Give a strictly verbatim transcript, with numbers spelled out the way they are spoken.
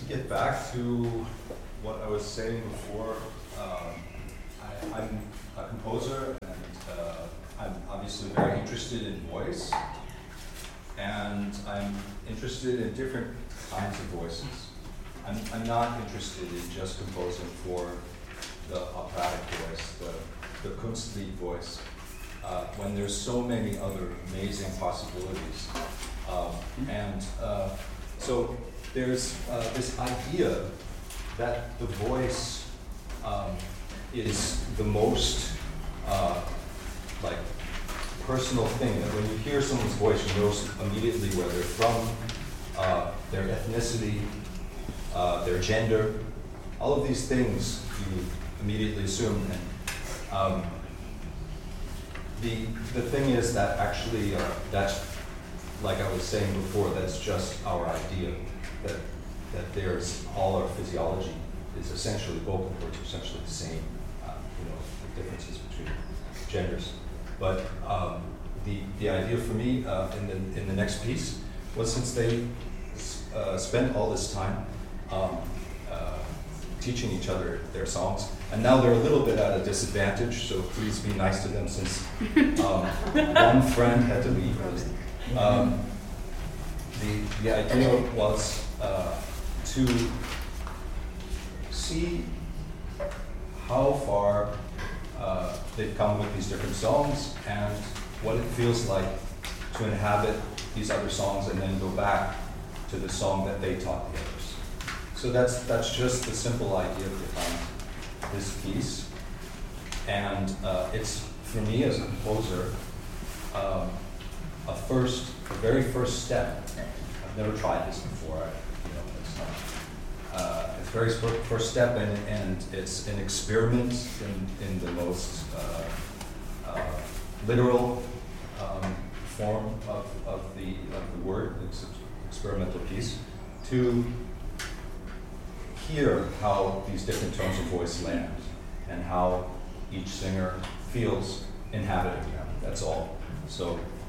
get back to what I was saying before. Um, I, I'm a composer, and uh, I'm obviously very interested in voice, and I'm interested in different kinds of voices. I'm, I'm not interested in just composing for the operatic voice, the, the Kunstlied voice, uh, when there's so many other amazing possibilities. Um, and uh, so there's uh, this idea that the voice um, is the most uh, like personal thing, that when you hear someone's voice, you know immediately where they're from, uh, their ethnicity, uh, their gender, all of these things you immediately assume. And um, the the thing is that actually uh, that's, like I was saying before, that's just our idea, that that there's all our physiology is essentially, vocal cords are essentially the same, uh, you know, the differences between genders. But um, the the idea for me uh, in the in the next piece was, since they uh, spent all this time um, uh, teaching each other their songs, and now they're a little bit at a disadvantage, so please be nice to them, since um, one friend had to leave. Um, the, the idea was uh, to see how far uh, they've come with these different songs, and what it feels like to inhabit these other songs and then go back to the song that they taught the others. So that's that's just the simple idea behind this piece. And uh, it's, for me as a composer, um, a first, a very first step. I've never tried this before. I, you know, it's not. Uh, it's very fir- first step, and, and it's an experiment in, in the most uh, uh, literal um, form of, of the of the word. It's an experimental piece to hear how these different tones of voice land and how each singer feels inhabiting them. That's all. So